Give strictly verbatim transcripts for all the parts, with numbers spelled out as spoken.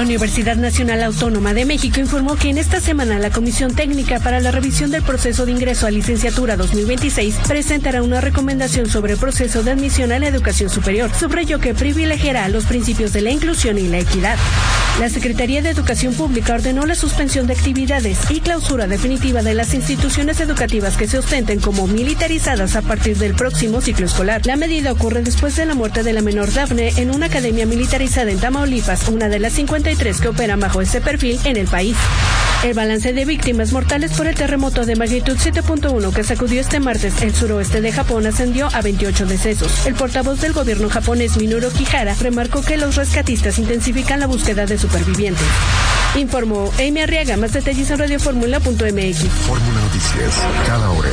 La Universidad Nacional Autónoma de México informó que en esta semana la Comisión Técnica para la Revisión del Proceso de Ingreso a Licenciatura dos mil veintiséis presentará una recomendación sobre el proceso de admisión a la educación superior. Subrayó que privilegiará los principios de la inclusión y la equidad. La Secretaría de Educación Pública ordenó la suspensión de actividades y clausura definitiva de las instituciones educativas que se ostenten como militarizadas a partir del próximo ciclo escolar. La medida ocurre después de la muerte de la menor Dafne en una academia militarizada en Tamaulipas, una de las cincuenta y tres que operan bajo ese perfil en el país. El balance de víctimas mortales por el terremoto de magnitud siete punto uno que sacudió este martes el suroeste de Japón ascendió a veintiocho decesos. El portavoz del gobierno japonés, Minoru Kihara, remarcó que los rescatistas intensifican la búsqueda de supervivientes. Informó Amy Arriaga. Más detalles en radio fórmula punto m x. Fórmula Noticias, cada hora.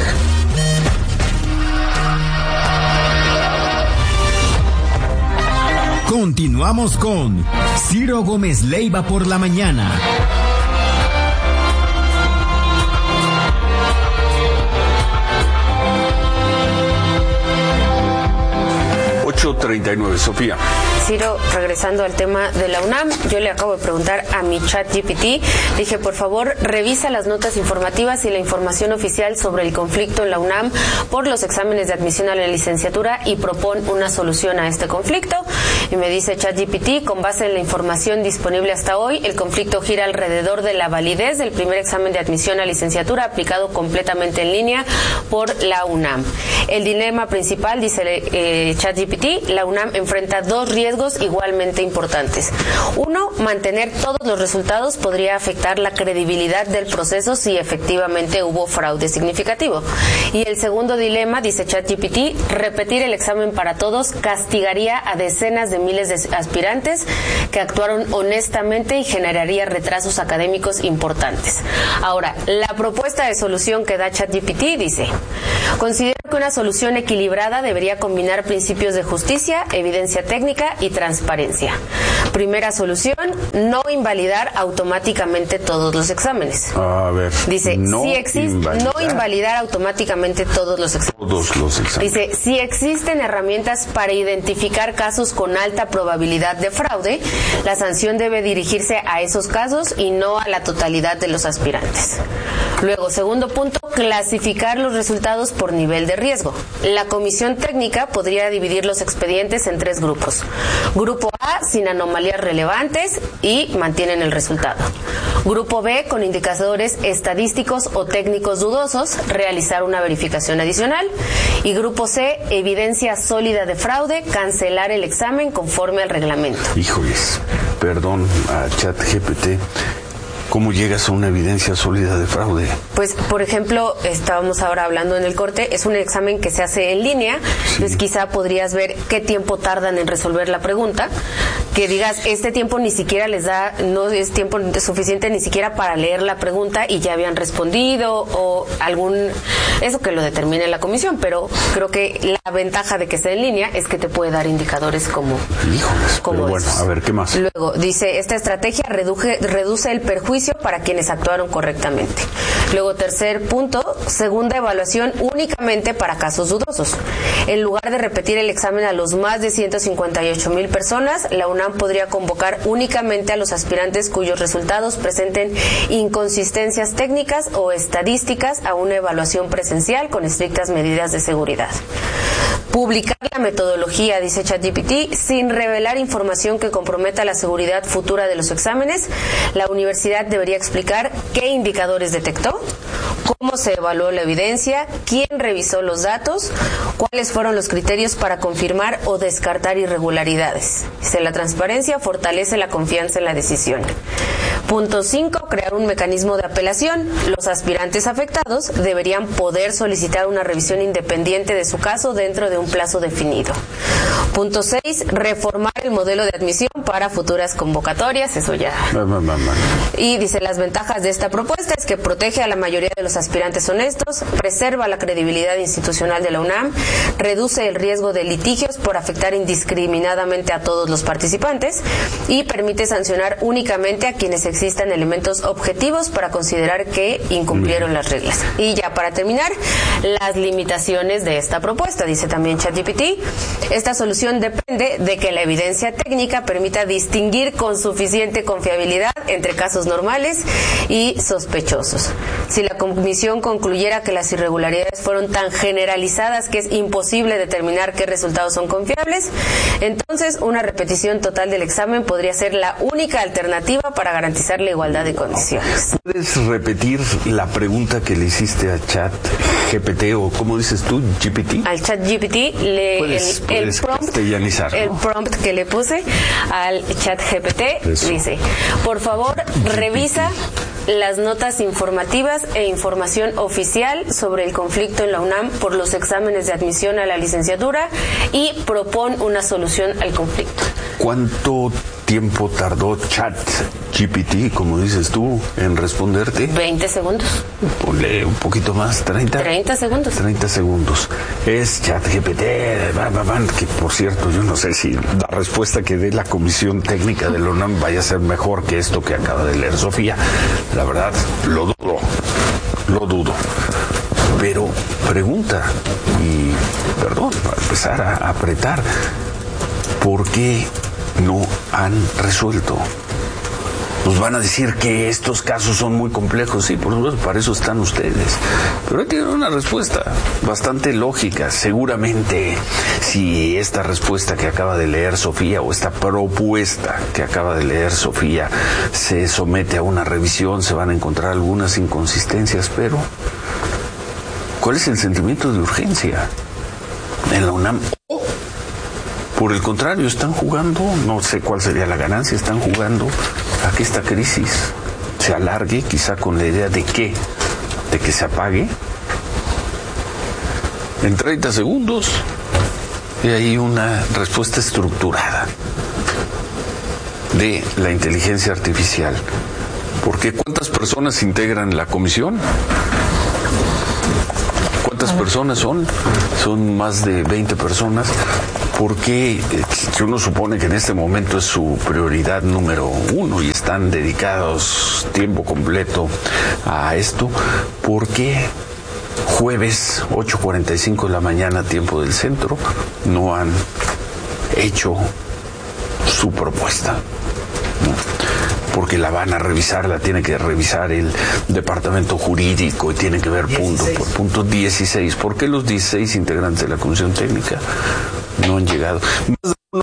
Continuamos con Ciro Gómez Leiva por la mañana. ocho treinta y nueve, Sofía. Ciro, regresando al tema de la UNAM, yo le acabo de preguntar a mi chat G P T, dije, por favor, revisa las notas informativas y la información oficial sobre el conflicto en la UNAM por los exámenes de admisión a la licenciatura y propon una solución a este conflicto. Y me dice chat G P T, con base en la información disponible hasta hoy, el conflicto gira alrededor de la validez del primer examen de admisión a licenciatura aplicado completamente en línea por la UNAM. El dilema principal, dice eh, chat G P T, la UNAM enfrenta dos riesgos igualmente importantes. Uno, mantener todos los resultados podría afectar la credibilidad del proceso si efectivamente hubo fraude significativo. Y el segundo dilema, dice ChatGPT, repetir el examen para todos castigaría a decenas de miles de aspirantes que actuaron honestamente y generaría retrasos académicos importantes. Ahora, la propuesta de solución que da ChatGPT dice, considero que una solución equilibrada debería combinar principios de justicia, evidencia técnica y transparencia. Primera solución, no invalidar automáticamente todos los exámenes. A ver. Dice, no si existe, invalidar. no invalidar automáticamente todos los exámenes. Todos los exámenes. Dice, si existen herramientas para identificar casos con alta probabilidad de fraude, la sanción debe dirigirse a esos casos y no a la totalidad de los aspirantes. Luego, segundo punto, clasificar los resultados por nivel de riesgo. La comisión técnica podría dividir los expedientes en tres grupos. Grupo A, sin anomalías relevantes y mantienen el resultado. Grupo B, con indicadores estadísticos o técnicos dudosos, realizar una verificación adicional. Y grupo C, evidencia sólida de fraude, cancelar el examen conforme al reglamento. Híjoles, perdón a ChatGPT. ¿Cómo llegas a una evidencia sólida de fraude? Pues, por ejemplo, estábamos ahora hablando en el corte, es un examen que se hace en línea, sí. Entonces quizá podrías ver qué tiempo tardan en resolver la pregunta, que digas, este tiempo ni siquiera les da, no es tiempo suficiente ni siquiera para leer la pregunta y ya habían respondido o algún, eso que lo determine la comisión, pero creo que la ventaja de que esté en línea es que te puede dar indicadores como, Híjoles, como pero bueno, esos. A ver, ¿qué más? Luego, dice, esta estrategia reduce, reduce el perjuicio para quienes actuaron correctamente. Luego, tercer punto, segunda evaluación únicamente para casos dudosos. En lugar de repetir el examen a los más de ciento cincuenta y ocho mil personas, la UNAM podría convocar únicamente a los aspirantes cuyos resultados presenten inconsistencias técnicas o estadísticas a una evaluación presencial con estrictas medidas de seguridad. Publicar la metodología, dice ChatGPT, sin revelar información que comprometa la seguridad futura de los exámenes. La universidad debería explicar qué indicadores detectó, cómo se evaluó la evidencia, quién revisó los datos, cuáles fueron los criterios para confirmar o descartar irregularidades. Dice, la transparencia fortalece la confianza en la decisión. Punto cinco, crear un mecanismo de apelación. Los aspirantes afectados deberían poder solicitar una revisión independiente de su caso dentro de un plazo definido. Punto seis, reformar el modelo de admisión para futuras convocatorias. Eso ya. Y dice, las ventajas de esta propuesta es que protege a la mayoría de los aspirantes honestos, preserva la credibilidad institucional de la UNAM, reduce el riesgo de litigios por afectar indiscriminadamente a todos los participantes y permite sancionar únicamente a quienes existan elementos objetivos para considerar que incumplieron las reglas. Y ya para terminar, las limitaciones de esta propuesta, dice también ChatGPT. Esta solución depende de que la evidencia técnica permita distinguir con suficiente confiabilidad entre casos normales y sospechosos. Si la comisión concluyera que las irregularidades fueron tan generalizadas que es imposible determinar qué resultados son confiables, entonces una repetición total del examen podría ser la única alternativa para garantizar la igualdad de condiciones. ¿Puedes repetir la pregunta que le hiciste a ChatGPT o cómo dices tú, G P T? Al ChatGPT le Puedes, el, puedes el prompt castellanizar, ¿no? el prompt que le puse al ChatGPT dice: por favor, revisa las notas informativas e información oficial sobre el conflicto en la UNAM por los exámenes de admisión a la licenciatura y propon una solución al conflicto. ¿Cuánto tiempo tardó ChatGPT, como dices tú, en responderte? veinte segundos. Ponle un poquito más, treinta. treinta segundos. treinta segundos. Es ChatGPT, va, va, va, que por cierto, yo no sé si la respuesta que dé la Comisión Técnica de la UNAM vaya a ser mejor que esto que acaba de leer Sofía. La verdad, lo dudo, lo dudo. Pero pregunta, y perdón, para empezar a apretar, ¿por qué no han resuelto? Nos van a decir que estos casos son muy complejos. Sí, por supuesto, para eso están ustedes. Pero hay que dar una respuesta bastante lógica. Seguramente, si esta respuesta que acaba de leer Sofía o esta propuesta que acaba de leer Sofía se somete a una revisión, se van a encontrar algunas inconsistencias. Pero, ¿cuál es el sentimiento de urgencia en la UNAM? Por el contrario, están jugando, no sé cuál sería la ganancia, están jugando a que esta crisis se alargue, quizá con la idea de que, de que se apague en treinta segundos, y hay una respuesta estructurada de la inteligencia artificial. Porque ¿cuántas personas integran la comisión? ¿Cuántas personas son? Son más de veinte personas. Porque que uno supone que en este momento es su prioridad número uno y están dedicados tiempo completo a esto. ¿Por qué jueves ocho cuarenta y cinco de la mañana, tiempo del centro, no han hecho su propuesta? ¿No? Porque la van a revisar, la tiene que revisar el departamento jurídico y tiene que ver punto por punto. dieciséis. ¿Por qué los dieciséis integrantes de la Comisión Técnica no han llegado? Más de uno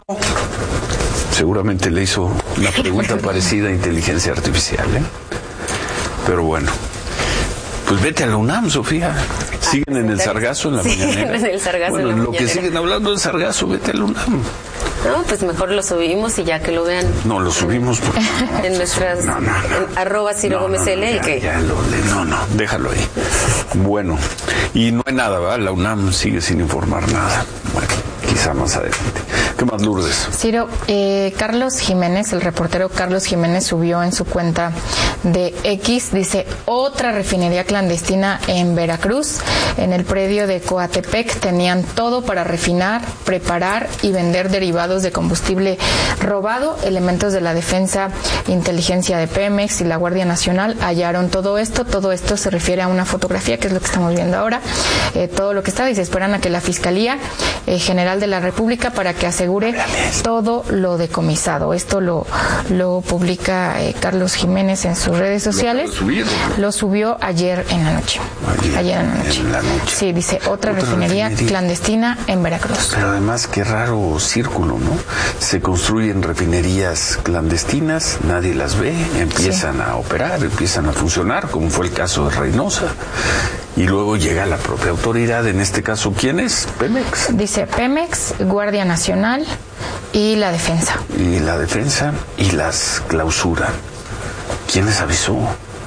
seguramente le hizo una pregunta parecida a inteligencia artificial, ¿eh? Pero bueno, pues vete a la UNAM, Sofía. Siguen en el Sargazo en la sí, mañanera. En el Sargazo bueno, en la lo mañanera. que siguen hablando del Sargazo, vete a la UNAM. No, pues mejor lo subimos y ya que lo vean. No, lo subimos porque... En nuestras... No, no, no. En arroba Ciro no, Gómez no, no, L. ya, ¿Qué? ya lo le, no, no, déjalo ahí. Bueno, y no hay nada, ¿verdad? La UNAM sigue sin informar nada. Bueno, quizá más adelante. ¿Qué más, Lourdes? Ciro, eh, Carlos Jiménez, el reportero Carlos Jiménez subió en su cuenta de X, dice, otra refinería clandestina en Veracruz. En el predio de Coatepec tenían todo para refinar, preparar y vender derivados de combustible robado. Elementos de la Defensa, Inteligencia de Pemex y la Guardia Nacional hallaron todo esto. Todo esto se refiere a una fotografía, que es lo que estamos viendo ahora. Eh, todo lo que está, y se esperan a que la Fiscalía eh, General de la República para que asegure todo lo decomisado. Esto lo, lo publica eh, Carlos Jiménez en sus redes sociales. ¿Lo, lo subió ayer en la noche. Ayer, ayer en la noche. En la noche. Sí, dice, otra, otra refinería, refinería clandestina en Veracruz. Pero además, qué raro círculo, ¿no? Se construyen refinerías clandestinas, nadie las ve, empiezan sí. a operar, empiezan a funcionar, como fue el caso de Reynosa. Y luego llega la propia autoridad, en este caso, ¿quién es? Pemex. Dice Pemex, Guardia Nacional y la Defensa. Y la Defensa y las clausuran. ¿Quién les avisó?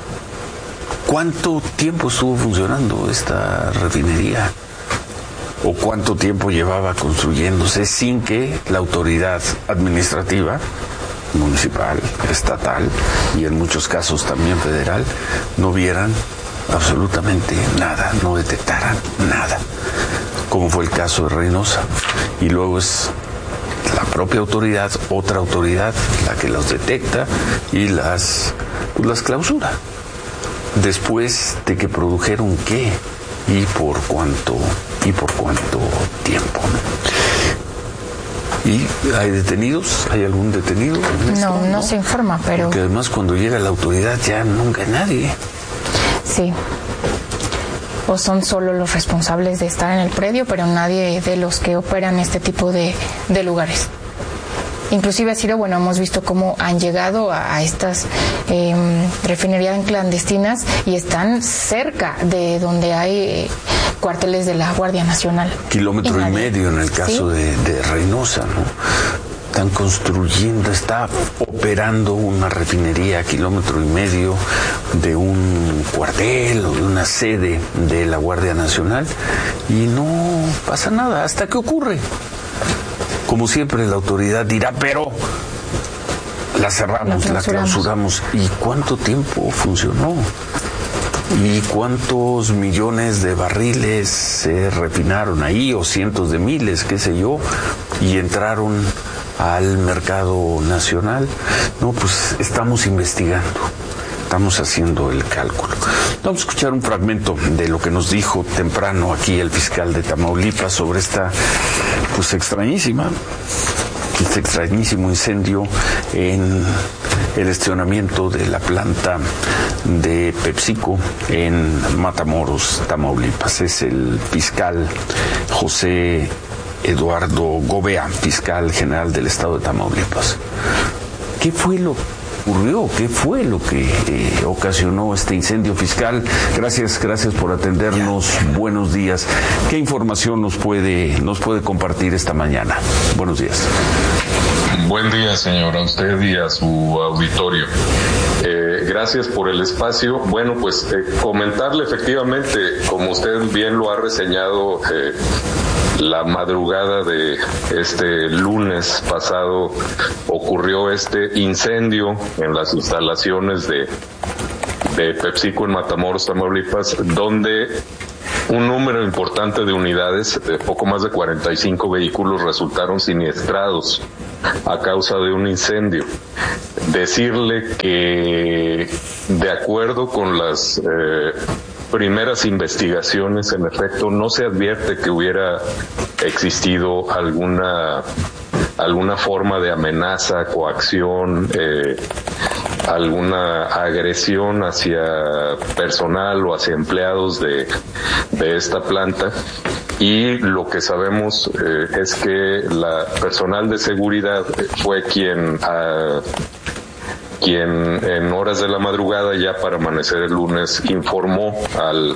¿Cuánto tiempo estuvo funcionando esta refinería? ¿O cuánto tiempo llevaba construyéndose sin que la autoridad administrativa, municipal, estatal y en muchos casos también federal, no vieran absolutamente nada, no detectaran nada, como fue el caso de Reynosa? Y luego es la propia autoridad, otra autoridad, la que los detecta y las pues las clausura. Después de que produjeron qué y por cuánto y por cuánto tiempo, ¿no? ¿Y hay detenidos? ¿Hay algún detenido? En esto? No, no, no se informa, pero... Porque además cuando llega la autoridad ya nunca hay nadie. Sí. O son solo los responsables de estar en el predio, pero nadie de los que operan este tipo de, de lugares. Inclusive, Ciro, bueno, hemos visto cómo han llegado a, a estas eh, refinerías clandestinas y están cerca de donde hay eh, cuarteles de la Guardia Nacional. Kilómetro y, y medio en el caso ¿sí? de, de Reynosa, ¿no? Están construyendo, está operando una refinería a kilómetro y medio de un cuartel o de una sede de la Guardia Nacional y no pasa nada hasta que ocurre. Como siempre la autoridad dirá, pero la cerramos, la, la clausuramos. ¿Y cuánto tiempo funcionó? ¿Y cuántos millones de barriles se refinaron ahí, o cientos de miles, qué sé yo, y entraron al mercado nacional? No, pues estamos investigando. Estamos haciendo el cálculo. Vamos a escuchar un fragmento de lo que nos dijo temprano aquí el fiscal de Tamaulipas sobre esta, pues extrañísima, este extrañísimo incendio en el estacionamiento de la planta de PepsiCo en Matamoros, Tamaulipas. Es el fiscal José Eduardo Gobea, fiscal general del estado de Tamaulipas. ¿Qué fue lo ocurrió? ¿Qué fue lo que eh, ocasionó este incendio, fiscal? Gracias, gracias por atendernos. Buenos días. ¿Qué información nos puede nos puede compartir esta mañana? Buenos días. Buen día, señor, a usted y a su auditorio. Eh, gracias por el espacio. Bueno, pues eh, comentarle efectivamente, como usted bien lo ha reseñado, eh, la madrugada de este lunes pasado ocurrió este incendio en las instalaciones de, de PepsiCo en Matamoros, Tamaulipas, donde un número importante de unidades, de poco más de cuarenta y cinco vehículos, resultaron siniestrados a causa de un incendio. Decirle que, de acuerdo con las eh, primeras investigaciones, en efecto, no se advierte que hubiera existido alguna alguna forma de amenaza, coacción, eh, alguna agresión hacia personal o hacia empleados de, de esta planta. Y lo que sabemos eh, es que la personal de seguridad fue quien uh, quien en horas de la madrugada, ya para amanecer el lunes, informó al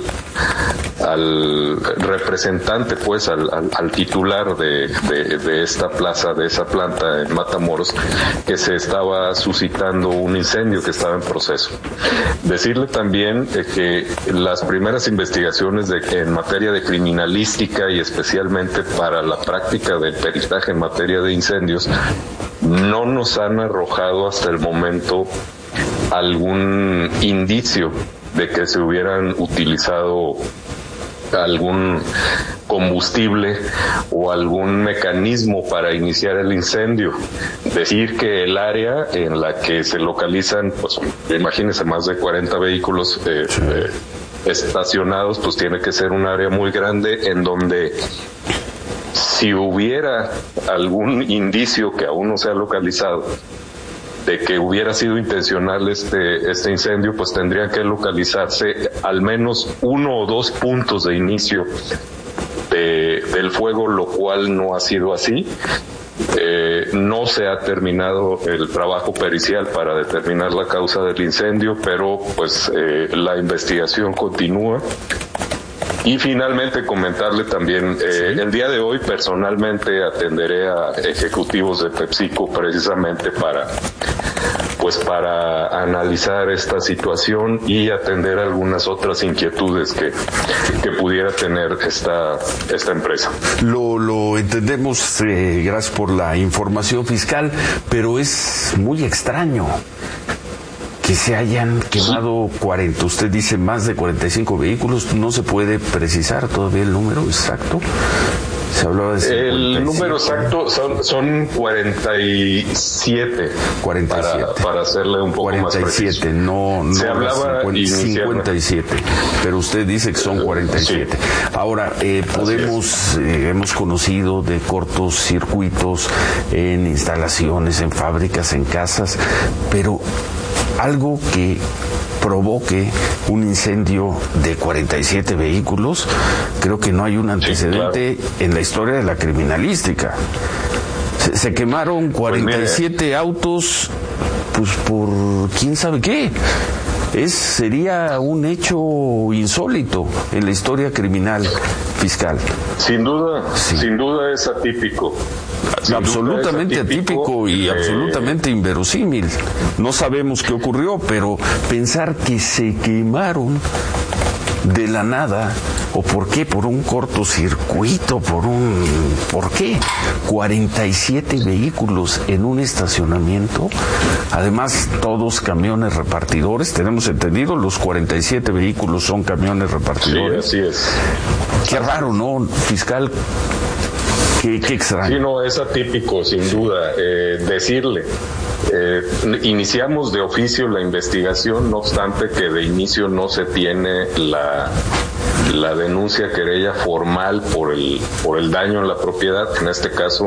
al representante, pues al, al, al titular de, de, de esta plaza, de esa planta en Matamoros, que se estaba suscitando un incendio que estaba en proceso. Decirle también eh, que las primeras investigaciones de, en materia de criminalística y especialmente para la práctica del peritaje en materia de incendios no nos han arrojado hasta el momento algún indicio de que se hubieran utilizado algún combustible o algún mecanismo para iniciar el incendio. Decir que el área en la que se localizan, pues imagínense, más de cuarenta vehículos eh, eh, estacionados, pues tiene que ser un área muy grande en donde, si hubiera algún indicio que aún no se ha localizado de que hubiera sido intencional este este incendio, pues tendrían que localizarse al menos uno o dos puntos de inicio de, del fuego, lo cual no ha sido así. Eh, no se ha terminado el trabajo pericial para determinar la causa del incendio, pero pues eh, la investigación continúa. Y finalmente comentarle también, eh, el día de hoy personalmente atenderé a ejecutivos de PepsiCo precisamente para, pues para analizar esta situación y atender algunas otras inquietudes que, que pudiera tener esta, esta empresa. Lo, lo entendemos, eh, gracias por la información, fiscal, pero es muy extraño que se hayan quemado cuarenta, usted dice más de cuarenta y cinco vehículos, no se puede precisar todavía el número exacto. Se hablaba de cincuenta y siete. El número exacto son, son cuarenta y siete. cuarenta y siete. Para, para hacerle un poco cuarenta y siete, más preciso. no, no Se hablaba cincuenta, cincuenta y siete, pero usted dice que son cuarenta y siete. Sí. Ahora, eh, podemos, eh, hemos conocido de cortos circuitos en instalaciones, en fábricas, en casas, pero algo que provoque un incendio de cuarenta y siete vehículos, creo que no hay un antecedente sí, claro. en la historia de la criminalística. Se, se quemaron cuarenta y siete pues autos, pues por quién sabe qué. Es, sería un hecho insólito en la historia criminal fiscal. Sin duda, sí. sin duda es atípico. Sin absolutamente atípico, atípico y eh... absolutamente inverosímil. No sabemos qué ocurrió, pero pensar que se quemaron de la nada, o por qué, por un cortocircuito, por un... ¿por qué? cuarenta y siete vehículos en un estacionamiento, además todos camiones repartidores, tenemos entendido, los cuarenta y siete vehículos son camiones repartidores. Sí, así es. Qué raro, ¿no, fiscal? Qué, qué extraño. Sí, no, es atípico, sin duda, eh, decirle. Eh, iniciamos de oficio la investigación, no obstante que de inicio no se tiene la, la denuncia querella formal por el, por el daño en la propiedad. En este caso,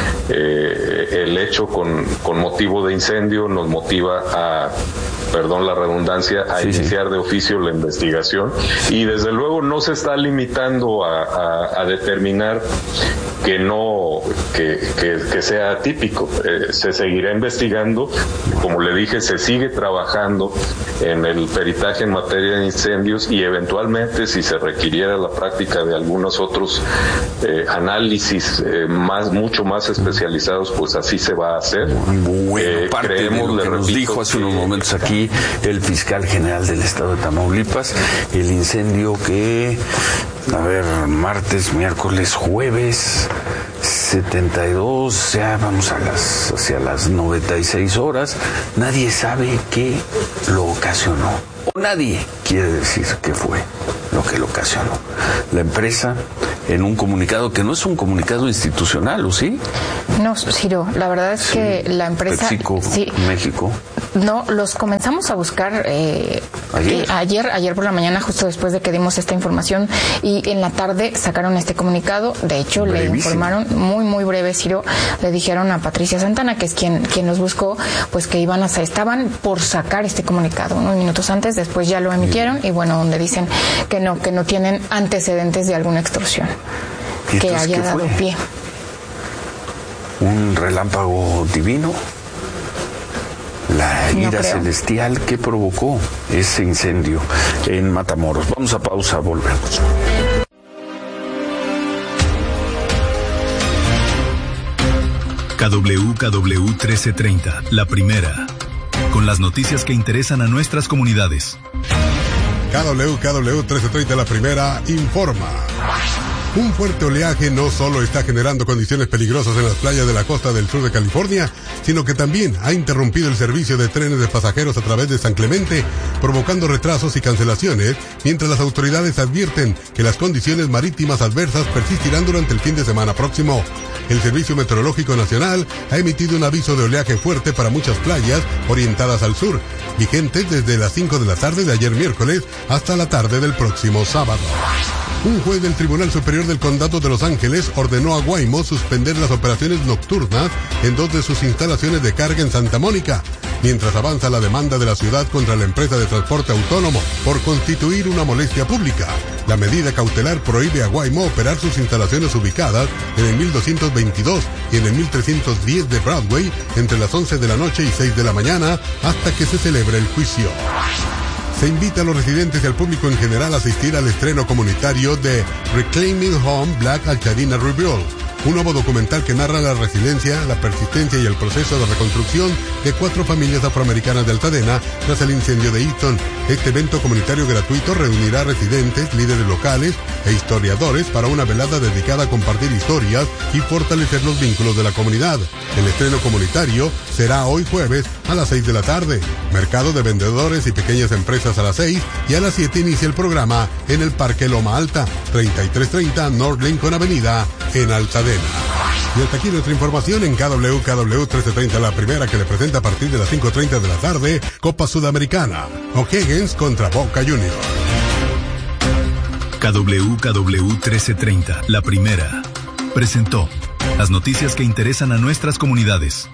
eh, el hecho con, con motivo de incendio nos motiva a, perdón la redundancia, a sí, iniciar sí. de oficio la investigación, y desde luego no se está limitando a, a, a determinar que no, que, que, que sea atípico. Eh, se seguirá investigando, como le dije, se sigue trabajando en el peritaje en materia de incendios, y eventualmente, si se requiriera la práctica de algunos otros eh, análisis eh, más, mucho más especializados, pues así se va a hacer. Bueno, eh, parte creemos, de lo que nos dijo hace unos momentos aquí el fiscal general del estado de Tamaulipas, el incendio que, a ver, martes, miércoles, jueves, setenta y dos, ya vamos a las, hacia las noventa y seis horas, nadie sabe qué lo ocasionó, o nadie quiere decir qué fue lo que lo ocasionó. La empresa, en un comunicado que no es un comunicado institucional, ¿o sí? No, Ciro, la verdad es sí, que la empresa... PepsiCo, sí, México. No, los comenzamos a buscar eh, ¿Ayer? Eh, ayer, ayer por la mañana, justo después de que dimos esta información, y en la tarde sacaron este comunicado. De hecho, brevísimo. Le informaron, muy, muy breve, Ciro, le dijeron a Patricia Santana, que es quien, quien los buscó, pues que iban a, estaban por sacar este comunicado unos minutos antes, después ya lo emitieron, y bueno, donde dicen que no, que no tienen antecedentes de alguna extorsión que haya dado fue? pie. ¿Un relámpago divino? La ira no celestial que provocó ese incendio en Matamoros. Vamos a pausa, volvemos. K W K W trece treinta, la primera, con las noticias que interesan a nuestras comunidades. K W K W trece treinta, la primera, informa. Un fuerte oleaje no solo está generando condiciones peligrosas en las playas de la costa del sur de California, sino que también ha interrumpido el servicio de trenes de pasajeros a través de San Clemente, provocando retrasos y cancelaciones, mientras las autoridades advierten que las condiciones marítimas adversas persistirán durante el fin de semana próximo. El Servicio Meteorológico Nacional ha emitido un aviso de oleaje fuerte para muchas playas orientadas al sur, vigentes desde las cinco de la tarde de ayer miércoles hasta la tarde del próximo sábado. Un juez del Tribunal Superior del Condado de Los Ángeles ordenó a Waymo suspender las operaciones nocturnas en dos de sus instalaciones de carga en Santa Mónica, mientras avanza la demanda de la ciudad contra la empresa de transporte autónomo por constituir una molestia pública. La medida cautelar prohíbe a Waymo operar sus instalaciones ubicadas en el mil doscientos veintidós y en el mil trescientos diez de Broadway entre las once de la noche y seis de la mañana hasta que se celebre el juicio. Se invita a los residentes y al público en general a asistir al estreno comunitario de Reclaiming Home Black Altadena Rebuild, un nuevo documental que narra la resiliencia, la persistencia y el proceso de reconstrucción de cuatro familias afroamericanas de Altadena tras el incendio de Easton. Este evento comunitario gratuito reunirá residentes, líderes locales e historiadores para una velada dedicada a compartir historias y fortalecer los vínculos de la comunidad. El estreno comunitario será hoy jueves a las seis de la tarde. Mercado de vendedores y pequeñas empresas a las seis y a las siete inicia el programa en el Parque Loma Alta, treinta y tres treinta North Lincoln Avenida, en Altadena. Y hasta aquí nuestra información en K W K W trece treinta, la primera, que le presenta a partir de las cinco treinta de la tarde, Copa Sudamericana, O'Higgins contra Boca Juniors. K W K W trece treinta, la primera, presentó las noticias que interesan a nuestras comunidades.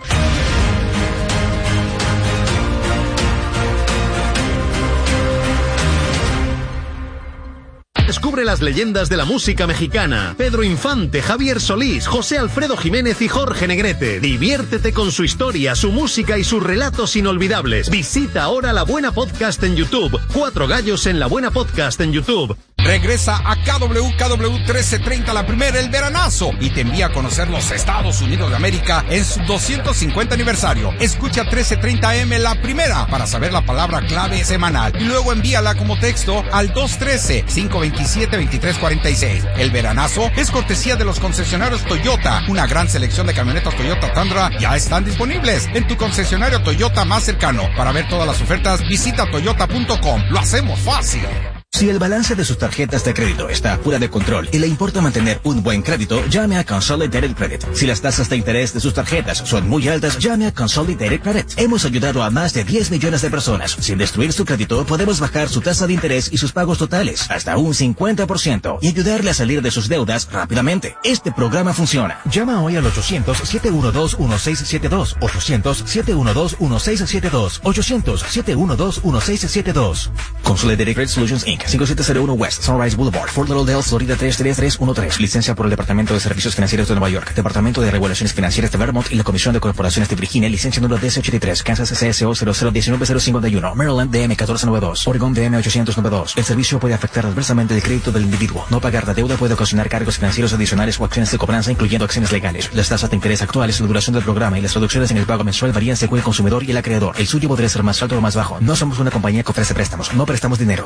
Descubre las leyendas de la música mexicana. Pedro Infante, Javier Solís, José Alfredo Jiménez y Jorge Negrete. Diviértete con su historia, su música y sus relatos inolvidables. Visita ahora La Buena Podcast en YouTube. Cuatro gallos en La Buena Podcast en YouTube. Regresa a K W K W trece treinta, la primera, el veranazo, y te envía a conocer los Estados Unidos de América en su doscientos cincuenta aniversario. Escucha trece treinta A M, la primera, para saber la palabra clave semanal, y luego envíala como texto al dos uno tres, cinco dos siete, dos tres cuatro seis. El veranazo es cortesía de los concesionarios Toyota. Una gran selección de camionetas Toyota Tundra ya están disponibles en tu concesionario Toyota más cercano. Para ver todas las ofertas, visita toyota punto com. Lo hacemos fácil. Si el balance de sus tarjetas de crédito está fuera de control y le importa mantener un buen crédito, llame a Consolidated Credit. Si las tasas de interés de sus tarjetas son muy altas, llame a Consolidated Credit. Hemos ayudado a más de diez millones de personas. Sin destruir su crédito, podemos bajar su tasa de interés y sus pagos totales hasta un cincuenta por ciento y ayudarle a salir de sus deudas rápidamente. Este programa funciona. Llama hoy al ochocientos, siete uno dos, uno seis siete dos, ochocientos, siete uno dos, uno seis siete dos, ochocientos, siete uno dos, uno seis siete dos. Consolidated Credit Solutions incorporated cinco siete cero uno West Sunrise Boulevard, Fort Lauderdale, Florida tres tres tres uno tres. Licencia por el Departamento de Servicios Financieros de Nueva York, Departamento de Regulaciones Financieras de Vermont y la Comisión de Corporaciones de Virginia. Licencia número D S ochenta y tres, Kansas C S O cero cero uno nueve cero cinco uno, Maryland D M catorce noventa y dos, Oregon D M ochocientos noventa y dos. El servicio puede afectar adversamente el crédito del individuo. No pagar la deuda puede ocasionar cargos financieros adicionales o acciones de cobranza, incluyendo acciones legales. Las tasas de interés actuales, la duración del programa y las reducciones en el pago mensual varían según el consumidor y el acreedor. El suyo podría ser más alto o más bajo. No somos una compañía que ofrece préstamos. No prestamos dinero.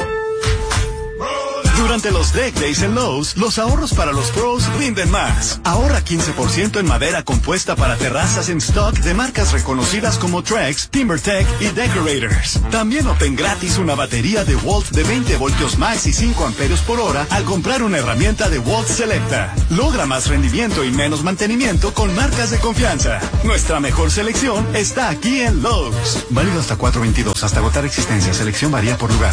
Durante los Deck Days en Lowe's, los ahorros para los pros rinden más. Ahorra quince por ciento en madera compuesta para terrazas en stock de marcas reconocidas como Trex, TimberTech y Decorators. También obtén gratis una batería de Walt de veinte voltios max y cinco amperios por hora al comprar una herramienta de Walt Selecta. Logra más rendimiento y menos mantenimiento con marcas de confianza. Nuestra mejor selección está aquí en Lowe's. Válido hasta cuatro veintidós, hasta agotar existencia. Selección varía por lugar.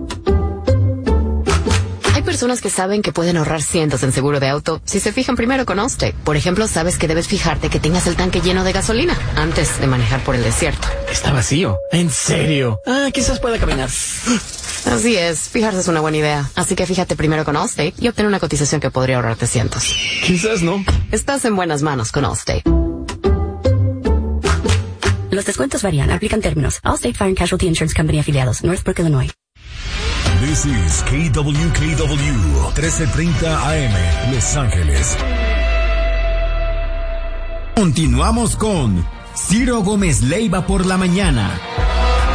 Hay personas que saben que pueden ahorrar cientos en seguro de auto si se fijan primero con Allstate. Por ejemplo, sabes que debes fijarte que tengas el tanque lleno de gasolina antes de manejar por el desierto. Está vacío. ¿En serio? Ah, quizás pueda caminar. Así es, fijarse es una buena idea. Así que fíjate primero con Allstate y obtén una cotización que podría ahorrarte cientos. Quizás no. Estás en buenas manos con Allstate. Los descuentos varían, aplican términos. Allstate Fire and Casualty Insurance Company afiliados, Northbrook, Illinois. This is K W K W trece treinta A M, Los Ángeles. Continuamos con Ciro Gómez Leiva por la mañana.